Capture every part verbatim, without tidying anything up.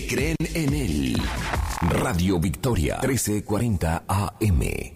creen en él. Radio Victoria, trece cuarenta A M.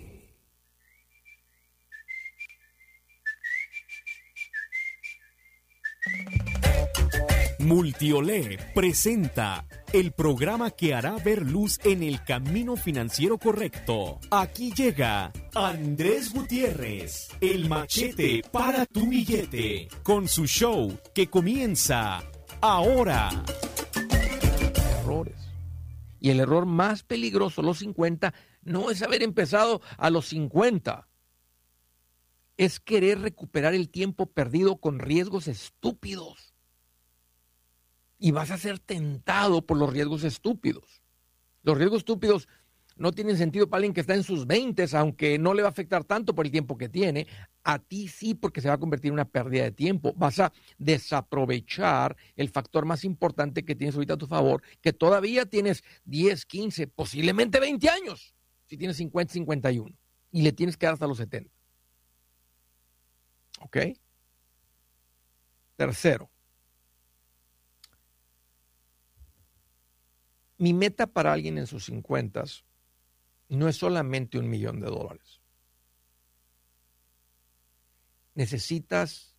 Multiolé presenta el programa que hará ver luz en el camino financiero correcto. Aquí llega Andrés Gutiérrez, el machete para tu billete, con su show que comienza ahora. Errores. Y el error más peligroso, los cincuenta, no es haber empezado a los cincuenta. Es querer recuperar el tiempo perdido con riesgos estúpidos. Y vas a ser tentado por los riesgos estúpidos. Los riesgos estúpidos no tienen sentido para alguien que está en sus veintes, aunque no le va a afectar tanto por el tiempo que tiene. A ti sí, porque se va a convertir en una pérdida de tiempo. Vas a desaprovechar el factor más importante que tienes ahorita a tu favor, que todavía tienes diez, quince, posiblemente veinte años, si tienes cincuenta, cincuenta y uno, y le tienes que dar hasta los setenta. ¿Ok? Tercero. Mi meta para alguien en sus cincuentas no es solamente un millón de dólares. Necesitas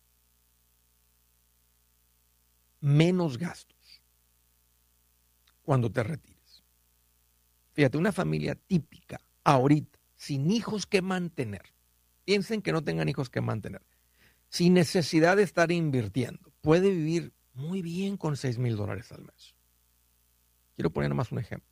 menos gastos cuando te retires. Fíjate, una familia típica ahorita, sin hijos que mantener, piensen que no tengan hijos que mantener, sin necesidad de estar invirtiendo, puede vivir muy bien con seis mil dólares al mes. Quiero poner nomás un ejemplo.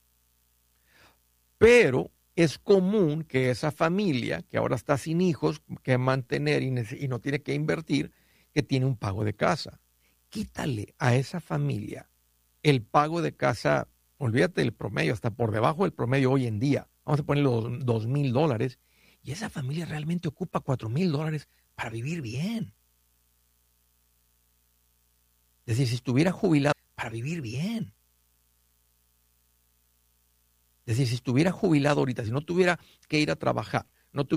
Pero es común que esa familia, que ahora está sin hijos que mantener y, y no tiene que invertir, que tiene un pago de casa. Quítale a esa familia el pago de casa, olvídate del promedio, hasta por debajo del promedio hoy en día. Vamos a ponerle los dos mil dólares. Y esa familia realmente ocupa cuatro mil dólares para vivir bien. Es decir, si estuviera jubilado, para vivir bien. Es decir, si estuviera jubilado ahorita, si no tuviera que ir a trabajar,